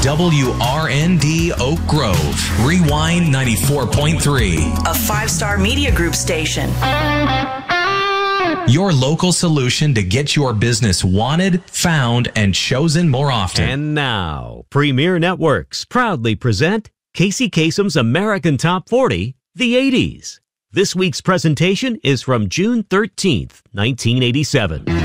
WRND Oak Grove, Rewind 94.3. A 5-star media group station. Your local solution to get your business wanted, found, and chosen more often. And now, Premier Networks proudly present Casey Kasem's American Top 40, the 80s. This week's presentation is from June 13th, 1987.